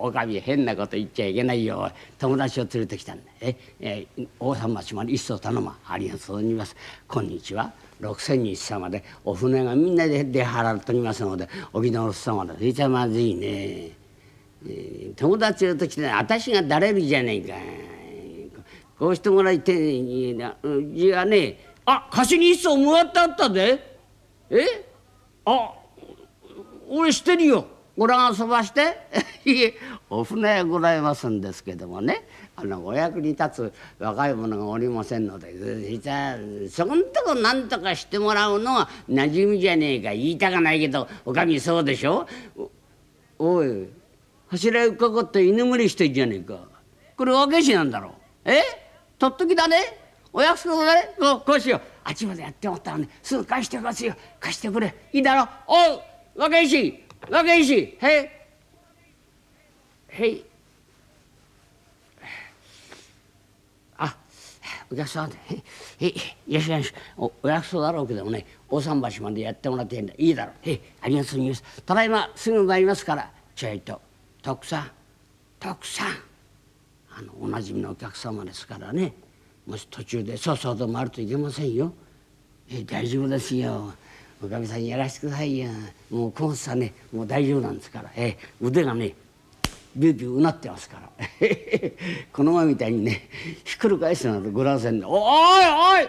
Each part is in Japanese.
おかみ変なこと言っちゃいけないよ。友達を連れてきたんだ。大さん町まで一層頼ま。ありがとうございます。こんにちは。6,000日様でお船がみんなで出払っておりますのでお気のさまで。それじゃまずいね。友達連れてきて私がだれるじゃねえか。こうしてもらいてじゃあね、貸しに一層もらってあったで。俺知ってるよ。ご覧遊ばしていえお船へございますんですけどもね、お役に立つ若い者がおりませんので、じゃあそこんとこなんとかしてもらうのは馴染みじゃねえか。言いたかないけどおかみそうでしょ。おい柱へかかって居眠りしてんじゃねえか。これ若いしなんだろう。とっときだね。お約束だね。こうしよう。あっちまでやってもったらねすぐ返してますよ。貸してくれ。いいだろ。おう若いし若いし。へい。お客さんでいらっしゃいまし。お約束だろうけどもね大桟橋までやってもらっていいんだ。いいだろう。ありがとうございます。ただいますぐ参りますから。ちょいと徳さんおなじみのお客様ですからね、もし途中でそうそうと回るといけませんよ。大丈夫ですよ。おかみさんやらせてくださいよ。もう小松さんねもう大丈夫なんですから。腕がねビュービューうなってますからこの前みたいにねひっくり返すなんてごらんせんで。おい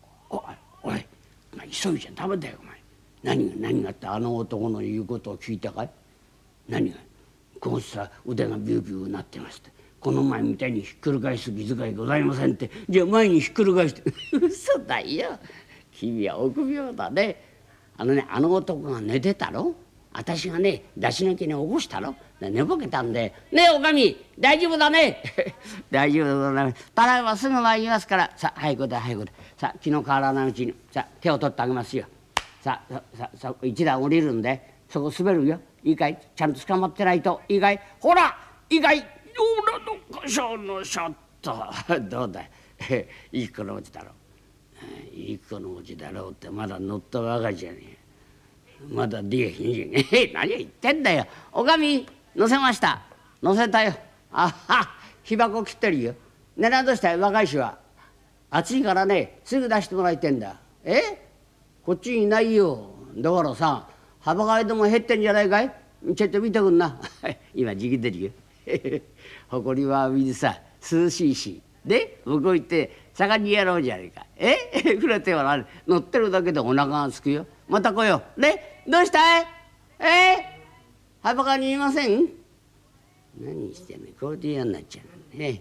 急いじゃダメだよお前。何がって男の言うことを聞いたかい。何が。小松さん腕がビュービューうなってまして、この前みたいにひっくり返す気遣いございませんって。じゃあ前にひっくり返して嘘だよ君は臆病だね。あの男が寝てたろ。私がね出し抜きに起こしたろ。寝ぼけたんで「ねえおかみ大丈夫だね」大丈夫でございます。ただいますぐ参りますから。さあ早くだ早くだ。さあ気の変わらないうちにさあ手を取ってあげますよ。さあ一段降りるんでそこ滑るよ。いいかい。ちゃんと捕まってないと。いいかい。ほらいいかい。ほらどっかしょのショットどうだいい子のうちだろう。いい子のうちだろうってまだ乗ったばかりじゃねえ。まだ出えへんじゃねえ。何言ってんだよ。おかみ乗せました。乗せたよ。火箱切ってるよ。ねらどうしたい若い衆は。暑いからねすぐ出してもらいてんだ。こっちにいないよ。だからさ幅がでも減ってんじゃないかい。ちょっと見てくんな今じき出るよほこりは水さ涼しいしで向こう行って盛んにやろうじゃねえか。くれては乗ってるだけでお腹がすくよ。また来よう。ねどうしたい。幅にいません。何してんの。これで嫌になっちゃうね。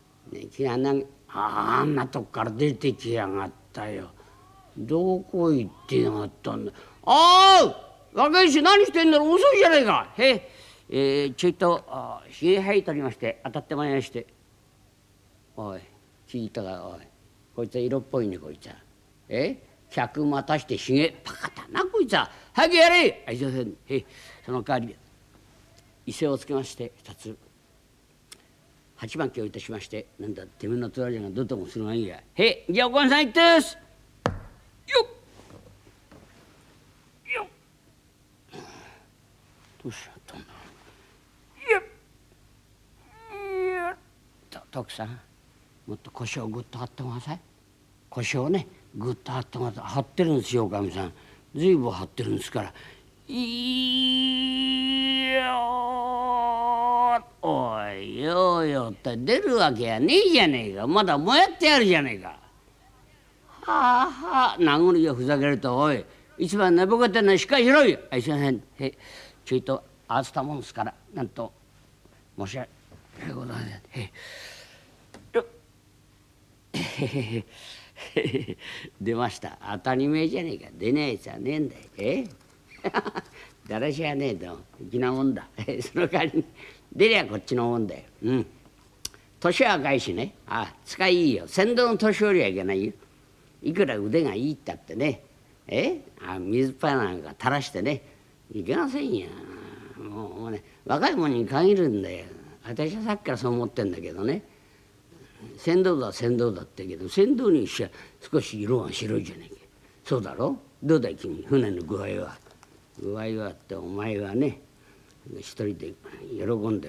あんなとこから出てきやがったよ。どこ行ってやがったんだ。若いし何してんだろう。遅いじゃないか。ちょいとひげ生えとりまして当たってまいりまして。おい聞いたか。おいこいつは色っぽいねこいつは。客待たしてひげパカだなこいつは。早くやれ。すいません。その代わり威勢をつけまして2つ8番機をいたしまして、なんだてめえのトラジャがどともするがいいや。じゃあおかみさん行ってす。よっよっどうしちゃったんだ。よっ徳さんもっと腰をぐっと張ってください。腰をねぐっと張ってください。張ってるんですよおかみさん。ずいぶん張ってるんですから。おいようよって出るわけやねえじゃねえか。まだもやってやるじゃねえか。殴るよふざけると。おい一番寝ぼけてんのしっかりしろよ。すいません。ちょいと合わせたもんですからなんと申し訳ございません。出ました。当たり前じゃねえか。出ねえやつはねえんだよ。だらしはねえと粋なもんだ。その代わりに出りゃこっちのもんだよ。年は若いしね使いいいよ。先導の年寄りはいけないよ。いくら腕がいいったってね水っぱいなんか垂らしてねいけませんよ。もうね若い者に限るんだよ。私はさっきからそう思ってんだけどね。船頭だって言うけど船頭にしちゃ少し色が白いじゃないか。そうだろ。どうだい君船の具合は。ってお前はね一人で喜んでる